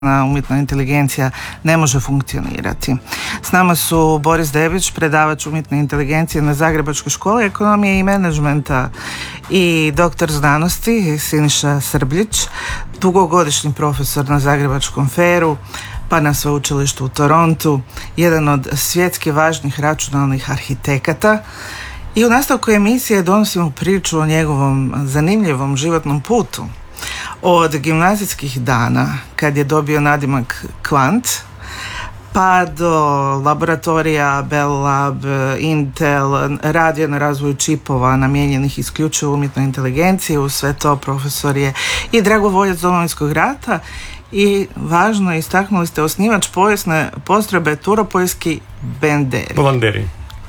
umjetna inteligencija ne može funkcionirati. S nama su Boris Debić, predavač umjetne inteligencije na Zagrebačkoj školi ekonomije i menadžmenta, i doktor znanosti Siniša Srbljić, dugogodišnji profesor na Zagrebačkom FER-u, pa na sveučilištu u Torontu, jedan od svjetski važnih računalnih arhitekata. I u nastavku emisije donosimo priču o njegovom zanimljivom životnom putu. Od gimnazijskih dana, kad je dobio nadimak Kvant, pa do laboratorija Bell Lab, Intel, radio na razvoju čipova namijenjenih isključivo umjetnoj inteligenciji. Uz sve to profesor je i dragovoljac Domovinskog rata i, važno, istaknuli ste, osnivač povijesne postrojbe Turopoljski Banderi.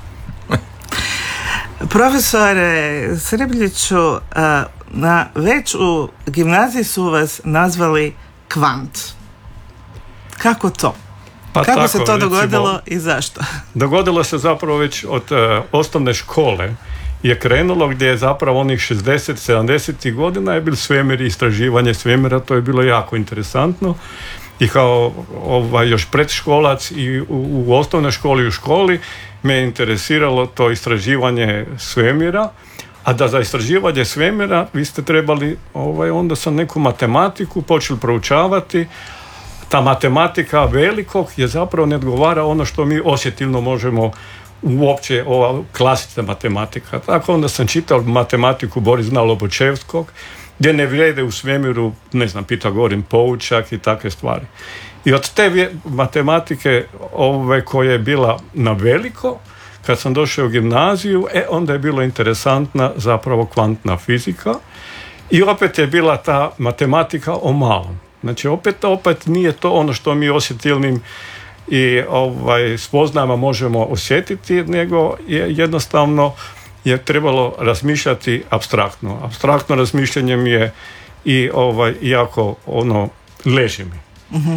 Profesore Srbljiću, već u gimnaziji su vas nazvali Kvant. Kako to? Kako tako, se to dogodilo i zašto? Dogodilo se zapravo već od osnovne škole je krenulo, gdje je zapravo onih 60-70 godina je bil svemir i istraživanje svemira, to je bilo jako interesantno. I kao još predškolac i u osnovnoj školi i u školi me je interesiralo to istraživanje svemira, a da za istraživanje svemira vi ste trebali onda sam neku matematiku počeli proučavati. Ta matematika velikog je zapravo ne odgovara ono što mi osjetilno možemo uopće, ova klasična matematika. Tako onda sam čitao matematiku Borisa Lobočevskog, gdje ne vrijede u svemiru, Pitagorin poučak i takve stvari. I od te matematike koja je bila na veliko, kad sam došao u gimnaziju, onda je bilo interesantna zapravo kvantna fizika i opet je bila ta matematika o malom. Znači opet nije to ono što mi osjetilnim i spoznajama možemo osjetiti, nego je jednostavno je trebalo razmišljati apstraktno. Apstraktno razmišljanje mi je i jako leži mi. Uh-huh.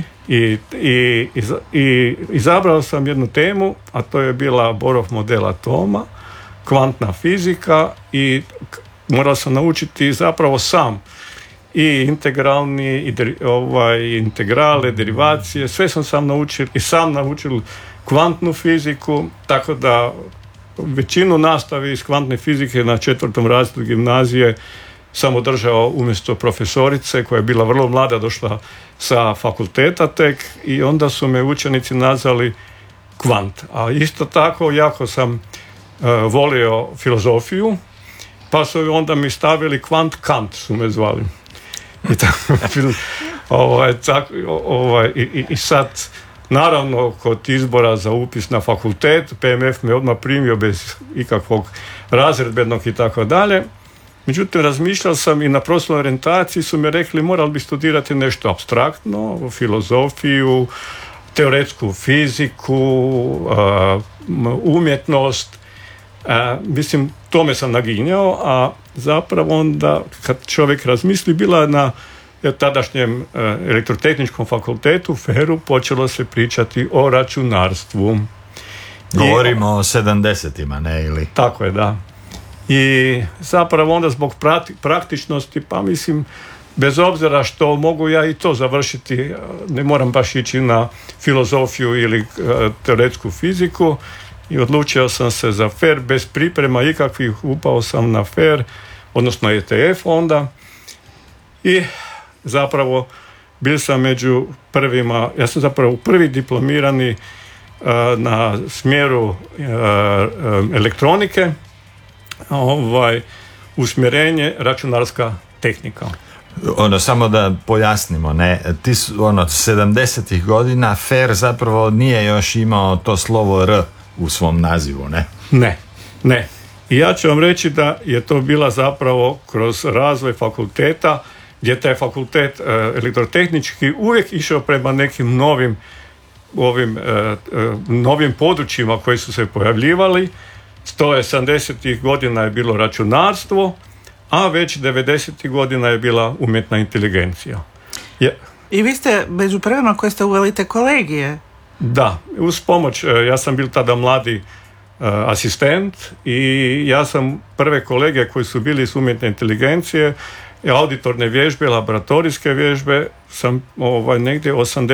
I izabrao sam jednu temu, a to je bila Borov model atoma, kvantna fizika, i morao sam naučiti zapravo sam i integralni i integrale, derivacije, sve sam naučio i sam naučil kvantnu fiziku, tako da većinu nastave iz kvantne fizike na 4. razredu gimnazije sam održao umjesto profesorice koja je bila vrlo mlada, došla sa fakulteta tek, i onda su me učenici nazvali Kvant. A isto tako jako sam volio filozofiju, pa su onda mi stavili Kvant Kant, su me zvali. I sad, naravno, kod izbora za upis na fakultet, PMF me odmah primio bez ikakvog razredbenog i tako dalje. Međutim, razmišljao sam i na profesionalnoj orijentaciji su mi rekli morali bi studirati nešto apstraktno, filozofiju, teoretsku fiziku, umjetnost. Tome sam naginjao, a zapravo onda kad čovjek razmisli, bila je na tadašnjem elektrotehničkom fakultetu FER-u počelo se pričati o računarstvu. Govorimo o 70-ima, ne, ili? Tako je, da. I zapravo onda zbog praktičnosti, pa mislim, bez obzira što mogu ja i to završiti, ne moram baš ići na filozofiju ili teoretsku fiziku, i odlučio sam se za FER bez priprema ikakvih, upao sam na FER, odnosno ETF onda, i zapravo bil sam među prvima, ja sam zapravo prvi diplomirani na smjeru elektronike, usmjerenje računarska tehnika. Samo da pojasnimo, ne, 70-ih godina FER zapravo nije još imao to slovo R u svom nazivu, ne? Ne. I ja ću vam reći da je to bila zapravo kroz razvoj fakulteta, gdje taj fakultet elektrotehnički uvijek išao prema nekim novim područjima koji su se pojavljivali. 70-ih godina je bilo računarstvo, a već 90-ih godina je bila umjetna inteligencija. I vi ste među prvima koji ste uveli te kolegije. Da, uz pomoć, ja sam bil tada mladi asistent i ja sam prve kolege koji su bili iz umjetne inteligencije, auditorne vježbe, laboratorijske vježbe sam negdje